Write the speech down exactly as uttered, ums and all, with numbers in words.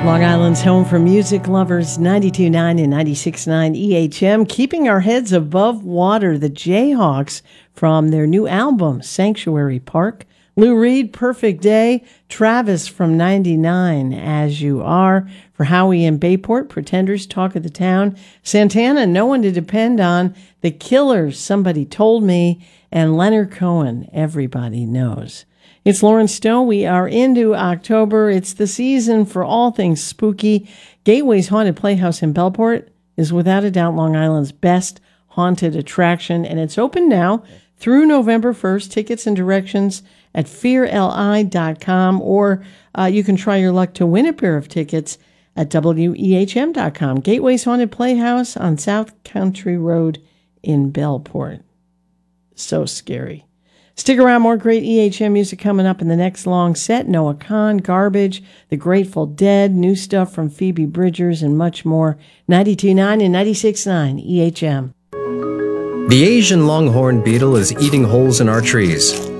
Long Island's home for music lovers, ninety-two point nine and ninety-six point nine E H M, keeping our heads above water. The Jayhawks from their new album, Sanctuary Park. Lou Reed, Perfect Day. Travis from ninety-nine, As You Are. For Howie and Bayport, Pretenders, Talk of the Town. Santana, No One to Depend On. The Killers, Somebody Told Me. And Leonard Cohen, Everybody Knows. It's Lauren Stowe. We are into October. It's the season for all things spooky. Gateway's Haunted Playhouse in Bellport is without a doubt Long Island's best haunted attraction, and it's open now through November first. Tickets and directions at fear l i dot com, or uh, you can try your luck to win a pair of tickets at w e h m dot com. Gateway's Haunted Playhouse on South Country Road in Bellport. So scary. Stick around, more great E H M music coming up in the next long set. Noah Kahan, Garbage, The Grateful Dead, new stuff from Phoebe Bridgers, and much more. ninety-two point nine and ninety-six point nine E H M. The Asian longhorn beetle is eating holes in our trees.